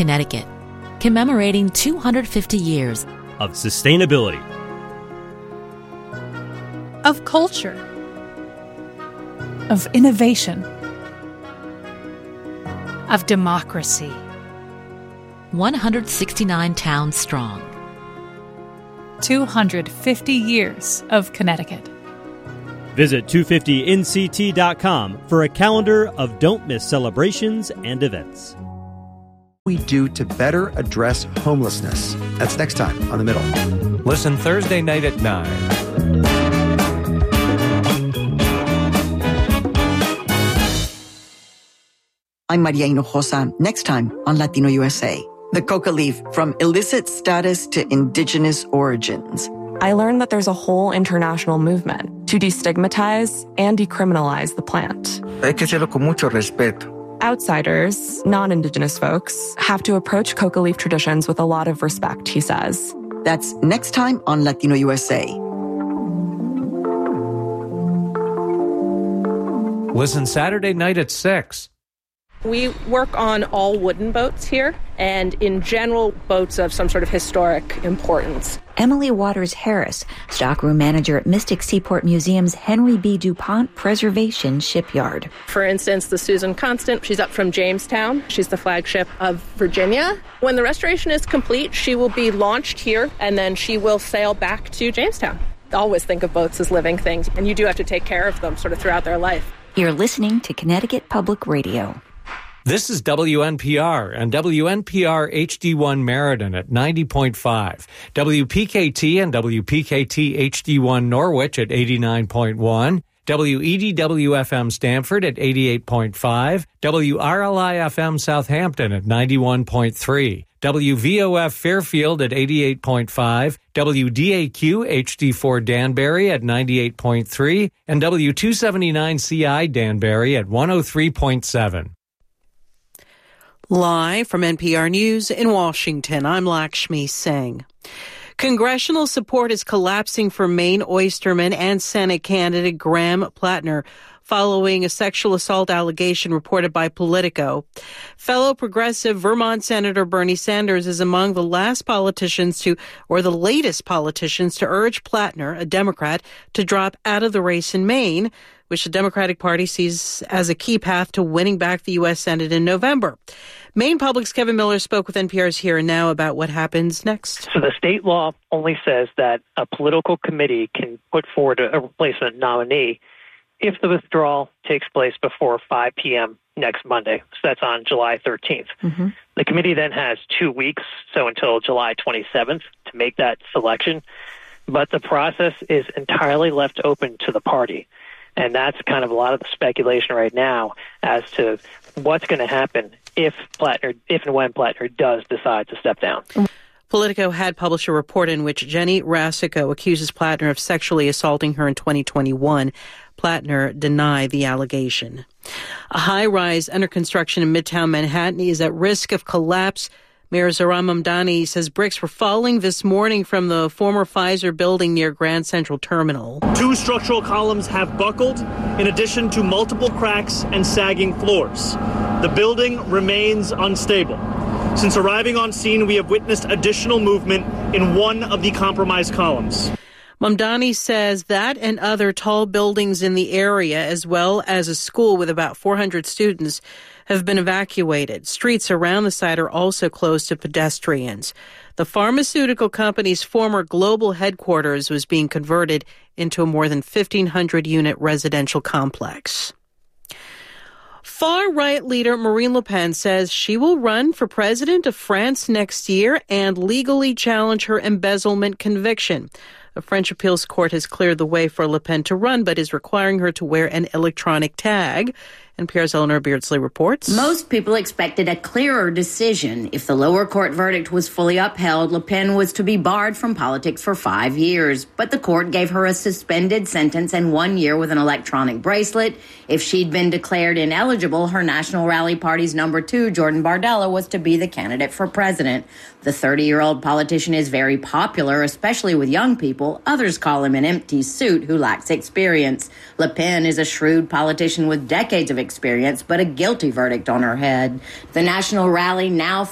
Connecticut, commemorating 250 years of sustainability, of culture, of innovation, of democracy. 169 towns strong. 250 years of Connecticut. Visit 250nct.com for a calendar of don't miss celebrations and events. We do to better address homelessness. That's next time on The Middle. Listen Thursday night at 9. I'm Maria Hinojosa. Next time on Latino USA. The coca leaf from illicit status to indigenous origins. I learned that there's a whole international movement to destigmatize and decriminalize the plant. Hay que hacerlo con mucho respeto. Outsiders, non-indigenous folks, have to approach coca leaf traditions with a lot of respect, he says. That's next time on Latino USA. Listen Saturday night at 6. We work on all wooden boats here, and in general, boats of some sort of historic importance. Emily Waters Harris, stockroom manager at Mystic Seaport Museum's Henry B. DuPont Preservation Shipyard. For instance, the Susan Constant, she's up from Jamestown. She's the flagship of Virginia. When the restoration is complete, she will be launched here, and then she will sail back to Jamestown. Always think of boats as living things, and you do have to take care of them sort of throughout their life. You're listening to Connecticut Public Radio. This is WNPR and WNPR HD1 Meriden at 90.5, WPKT and WPKT HD1 Norwich at 89.1, WEDW-FM Stamford at 88.5, WRLI-FM Southampton at 91.3, WVOF Fairfield at 88.5, WDAQ HD4 Danbury at 98.3, and W279CI Danbury at 103.7. Live from NPR News in Washington, I'm Lakshmi Singh. Congressional support is collapsing for Maine oysterman and Senate candidate Graham Plattner following a sexual assault allegation reported by Politico. Fellow progressive Vermont Senator Bernie Sanders is among the latest politicians to urge Plattner, a Democrat, to drop out of the race in Maine, which the Democratic Party sees as a key path to winning back the U.S. Senate in November. Maine Public's Kevin Miller spoke with NPR's Here and Now about what happens next. So the state law only says that a political committee can put forward a replacement nominee if the withdrawal takes place before 5 p.m. next Monday. So that's on July 13th. Mm-hmm. The committee then has 2 weeks, so until July 27th, to make that selection. But the process is entirely left open to the party. And that's kind of a lot of the speculation right now as to what's going to happen if and when Plattner does decide to step down. Politico had published a report in which Jenny Rasico accuses Plattner of sexually assaulting her in 2021. Plattner denied the allegation. A high-rise under construction in Midtown Manhattan is at risk of collapse. Mayor Zohran Mamdani says bricks were falling this morning from the former Pfizer building near Grand Central Terminal. 2 structural columns have buckled, in addition to multiple cracks and sagging floors. The building remains unstable. Since arriving on scene, we have witnessed additional movement in one of the compromised columns. Mamdani says that and other tall buildings in the area, as well as a school with about 400 students, have been evacuated. Streets around the site are also closed to pedestrians. The pharmaceutical company's former global headquarters was being converted into a more than 1,500-unit residential complex. Far-right leader Marine Le Pen says she will run for president of France next year and legally challenge her embezzlement conviction. A French appeals court has cleared the way for Le Pen to run, but is requiring her to wear an electronic tag. NPR's Eleanor Beardsley reports. Most people expected a clearer decision. If the lower court verdict was fully upheld, Le Pen was to be barred from politics for 5 years. But the court gave her a suspended sentence and 1 year with an electronic bracelet. If she'd been declared ineligible, her National Rally Party's number 2, Jordan Bardella, was to be the candidate for president. The 30-year-old politician is very popular, especially with young people. Others call him an empty suit who lacks experience. Le Pen is a shrewd politician with decades of experience, but a guilty verdict on her head. The National Rally now